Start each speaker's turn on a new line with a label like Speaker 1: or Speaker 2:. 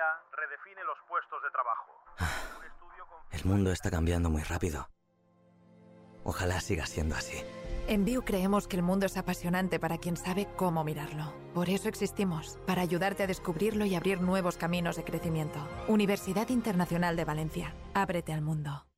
Speaker 1: redefine los puestos de trabajo.
Speaker 2: El mundo está cambiando muy rápido. Ojalá siga siendo así.
Speaker 3: En VIU creemos que el mundo es apasionante para quien sabe cómo mirarlo. Por eso existimos, para ayudarte a descubrirlo y abrir nuevos caminos de crecimiento. Universidad Internacional de Valencia. Ábrete al mundo.